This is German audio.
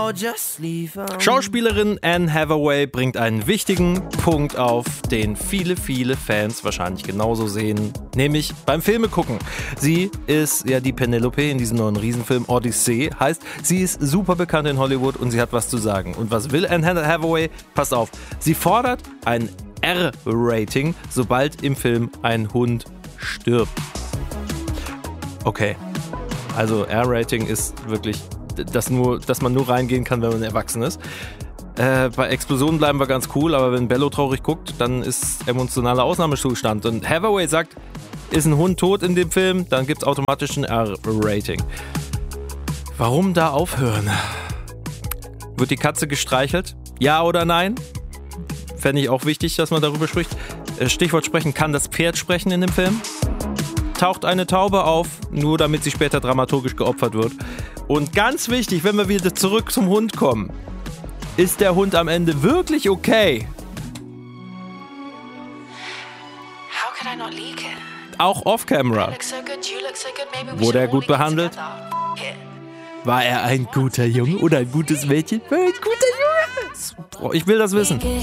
Schauspielerin Anne Hathaway bringt einen wichtigen Punkt auf, den viele, viele Fans wahrscheinlich genauso sehen, nämlich beim Filme gucken. Sie ist ja die Penelope in diesem neuen Riesenfilm Odyssey, heißt, sie ist super bekannt in Hollywood und sie hat was zu sagen. Und was will Anne Hathaway? Passt auf, sie fordert ein R-Rating, sobald im Film ein Hund stirbt. Okay, also R-Rating ist wirklich, dass man nur reingehen kann, wenn man erwachsen ist. Bei Explosionen bleiben wir ganz cool, aber wenn Bello traurig guckt, dann ist emotionaler Ausnahmezustand. Und Hathaway sagt, ist ein Hund tot in dem Film, dann gibt es automatisch ein R-Rating. Warum da aufhören? Wird die Katze gestreichelt? Ja oder nein? Fände ich auch wichtig, dass man darüber spricht. Stichwort sprechen, kann das Pferd sprechen in dem Film? Taucht eine Taube auf, nur damit sie später dramaturgisch geopfert wird. Und ganz wichtig, wenn wir wieder zurück zum Hund kommen, ist der Hund am Ende wirklich okay? How could I not leak it? Auch off-camera. Look so good, you look so good, maybe we Wurde er should gut all get behandelt? together. War er ein guter Junge oder ein gutes Mädchen? War er ein guter Junge? Ich will das wissen.